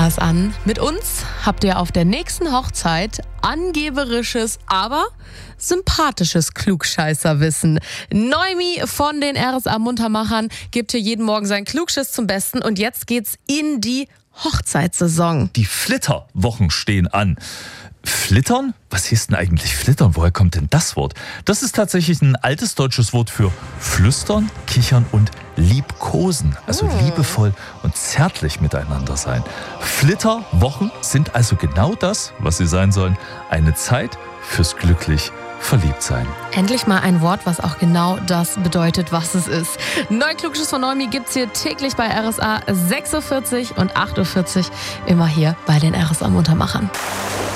es an. Mit uns habt ihr auf der nächsten Hochzeit angeberisches, aber sympathisches Klugscheißerwissen. Noemi von den RSA Muntermachern gibt hier jeden Morgen sein Klugschiss zum Besten. Und jetzt geht's in die Hochzeitssaison. Die Flitterwochen stehen an. Flittern? Was hieß denn eigentlich Flittern? Woher kommt denn das Wort? Das ist tatsächlich ein altes deutsches Wort für flüstern, kichern und liebkosen. Also liebevoll und zärtlich miteinander sein. Flitterwochen sind also genau das, was sie sein sollen. Eine Zeit fürs glücklich Verliebtsein. Endlich mal ein Wort, was auch genau das bedeutet, was es ist. Neuen Klugschiss von Noemi gibt's hier täglich bei RSA 6.40 Uhr und 8.40 Uhr. Immer hier bei den RSA Muntermachern.